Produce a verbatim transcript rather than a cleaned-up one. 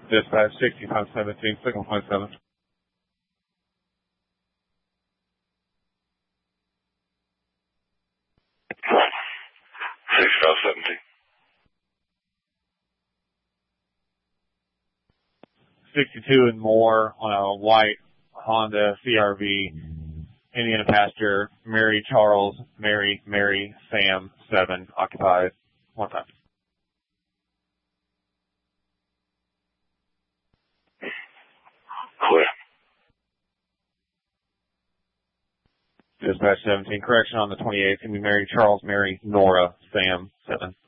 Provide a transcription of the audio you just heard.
Dispatch sixty-five seventeen, signal point seven. sixty-five seventeen. sixty-two and more on a white Honda C R V, Indiana passenger, Mary Charles, Mary, Mary, Sam, seven, occupied. One time. Clear. Dispatch seventeen, correction on the twenty-eighth, can be Mary Charles, Mary, Nora, Sam, seven.